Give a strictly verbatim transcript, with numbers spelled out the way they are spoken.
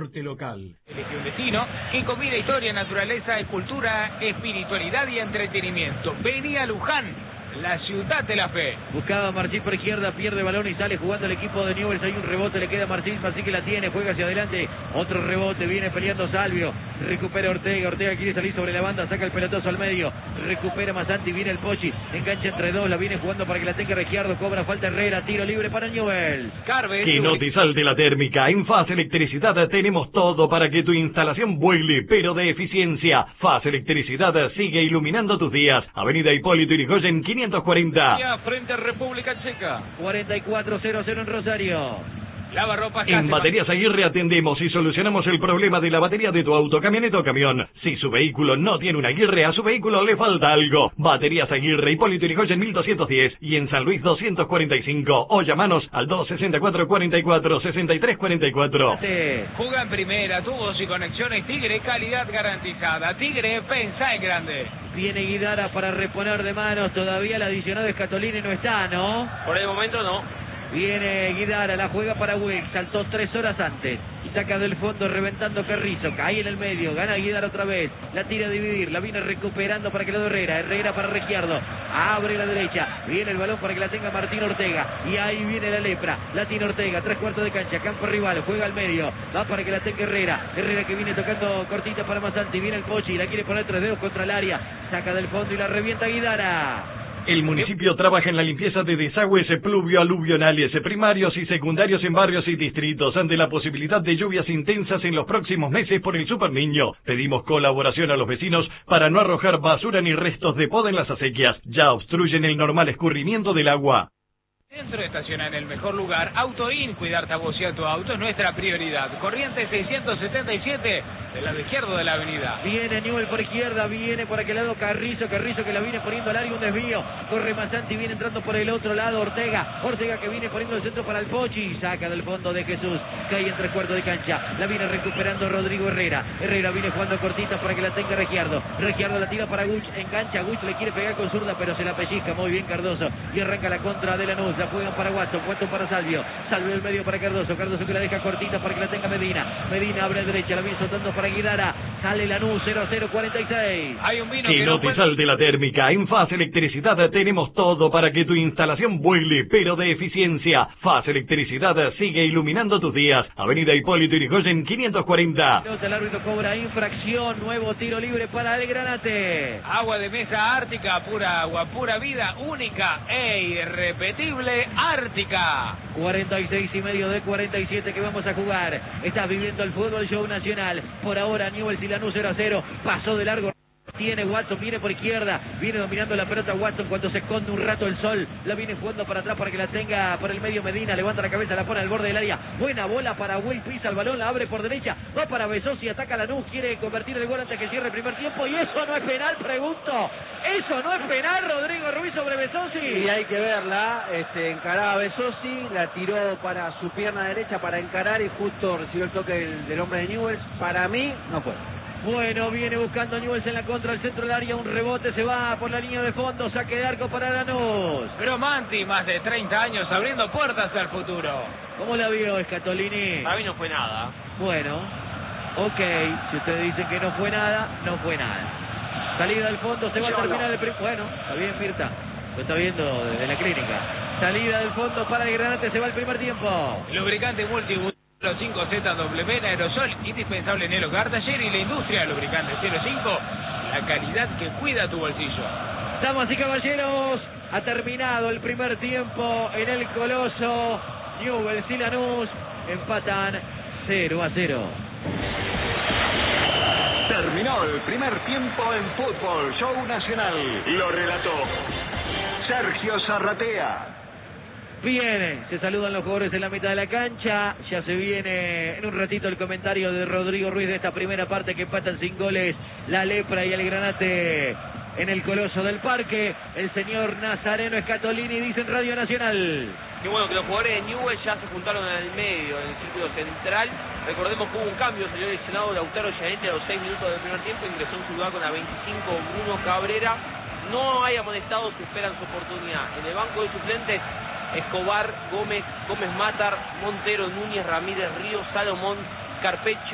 deporte local. Elige un destino que combina historia, naturaleza, cultura, espiritualidad y entretenimiento. Vení a Luján, la ciudad de la fe. Buscaba Martín por izquierda, pierde balón y sale jugando el equipo de Newell's. Hay un rebote, le queda a Martín, así que la tiene, juega hacia adelante. Otro rebote, viene peleando Salvio. Recupera Ortega, Ortega quiere salir sobre la banda, saca el pelotazo al medio. Recupera Masanti, viene el Pochi, engancha entre dos, la viene jugando para que la tenga Regiardo, cobra falta Herrera, tiro libre para Newell's. Carves. Que no te salte la térmica. En Faz Electricidad tenemos todo para que tu instalación vuele, pero de eficiencia. Faz Electricidad sigue iluminando tus días. Avenida Hipólito Yrigoyen quinientos cuarenta. Ya frente a República Checa. cuarenta y cuatro cero cero en Rosario. Lavarropas. En Baterías Aguirre atendemos y solucionamos el problema de la batería de tu auto, camioneta o camión. Si su vehículo no tiene una Aguirre, a su vehículo le falta algo. Baterías Aguirre, Hipólito Yrigoyen mil doscientos diez y en San Luis doscientos cuarenta y cinco. O llamanos al dos sesenta y cuatro, cuarenta y cuatro, sesenta y tres cuarenta y cuatro. Juega en primera, tubos y conexiones Tigre, calidad garantizada. Tigre, pensá en grande. Viene Guidara para reponer de manos, todavía la adicional de Scatolini no está, ¿no? Por el momento no. Viene Guidara, la juega para Wilk, saltó tres horas antes. Saca del fondo reventando Carrizo, cae en el medio, gana Guidara otra vez, la tira a dividir, la viene recuperando para que lo dé Herrera, Herrera para Regiardo, abre la derecha, viene el balón para que la tenga Martín Ortega, y ahí viene la lepra, la tiene Ortega, tres cuartos de cancha, campo rival, juega al medio, va para que la tenga Herrera, Herrera que viene tocando cortita para Masanti, viene el Pochi, la quiere poner tres dedos contra el área, saca del fondo y la revienta Guidara. El municipio trabaja en la limpieza de desagües pluvio-aluvionales, primarios y secundarios en barrios y distritos, ante la posibilidad de lluvias intensas en los próximos meses por el Super Niño. Pedimos colaboración a los vecinos para no arrojar basura ni restos de poda en las acequias. Ya obstruyen el normal escurrimiento del agua. Centro estaciona en el mejor lugar. Autoin, cuidar tu voz y a tu auto es nuestra prioridad. Corriente seiscientos setenta y siete, del lado izquierdo de la avenida. Viene Newell por izquierda, viene por aquel lado Carrizo, Carrizo que la viene poniendo al área, un desvío. Corre Masanti, viene entrando por el otro lado Ortega. Ortega que viene poniendo el centro para el Pochi. Saca del fondo de Jesús, cae en tres cuartos de cancha. La viene recuperando Rodrigo Herrera. Herrera viene jugando cortita para que la tenga Regiardo. Regiardo la tira para Guch, engancha. Guch le quiere pegar con zurda, pero se la pellizca muy bien Cardoso. Y arranca la contra de Lanús. La juegan para Watson, Watson para Salvio, Salvio del medio para Cardoso, Cardoso que la deja cortita para que la tenga Medina, Medina abre a derecha, la viene soltando para Guidara, sale Lanús cero a cero cuarenta y seis. Hay un vino que, que no no te puede... salte la térmica. En Faz Electricidad tenemos todo para que tu instalación vuele, pero de eficiencia. Faz Electricidad sigue iluminando tus días. Avenida Hipólito Yrigoyen quinientos cuarenta. El árbitro cobra infracción, nuevo tiro libre para el Granate. Agua de mesa Ártica, pura agua, pura vida, única e irrepetible Ártica. cuarenta y seis y medio de cuarenta y siete que vamos a jugar. Estás viviendo el fútbol show nacional. Por ahora Newell's y Lanús cero a cero. Pasó de largo. Tiene Watson, viene por izquierda, viene dominando la pelota Watson cuando se esconde un rato el sol, la viene jugando para atrás para que la tenga por el medio Medina, levanta la cabeza, la pone al borde del área, buena bola para Will, pisa el balón, la abre por derecha, va para Besosi, ataca a Lanús, quiere convertir el gol antes que cierre el primer tiempo, y eso no es penal, pregunto, eso no es penal, Rodrigo Ruiz sobre Besosi. Y hay que verla, este, encaraba a Besosi, la tiró para su pierna derecha para encarar y justo recibió el toque del, del hombre de Newell's, para mí no fue. Bueno, viene buscando Newell's en la contra, al centro del área, un rebote, se va por la línea de fondo, saque de arco para Lanús. Gromanti, más de treinta años abriendo puertas al futuro. ¿Cómo la vio Scatolini? Para mí no fue nada. Bueno, ok, si ustedes dicen que no fue nada, no fue nada. Salida del fondo, se va a terminar el primer... Bueno, está bien Mirta, lo está viendo desde la clínica. Salida del fondo para el Granate, se va el primer tiempo. Lubricante multi los cinco Z W en aerosol, indispensable en el hogar, taller y la industria de lubricantes cero cinco, la calidad que cuida tu bolsillo. Damas y caballeros, ha terminado el primer tiempo en el Coloso. Newell's y Lanús empatan cero a cero. Terminó el primer tiempo en Fútbol Show Nacional. Lo relató Sergio Zarratea. Bien, se saludan los jugadores en la mitad de la cancha. Ya se viene en un ratito el comentario de Rodrigo Ruiz de esta primera parte que empatan sin goles la Lepra y el Granate en el Coloso del Parque. El señor Nazareno Scatolini dice en Radio Nacional. Qué bueno que los jugadores de Newell's ya se juntaron en el medio, en el círculo central. Recordemos que hubo un cambio, salió lesionado Lautaro Gianetti a los seis minutos del primer tiempo, ingresó en su lugar con la veinticinco Bruno Cabrera. No hay amonestados que esperan su oportunidad. En el banco de suplentes, Escobar, Gómez, Gómez Matar, Montero, Núñez, Ramírez, Ríos, Salomón, Carpecho.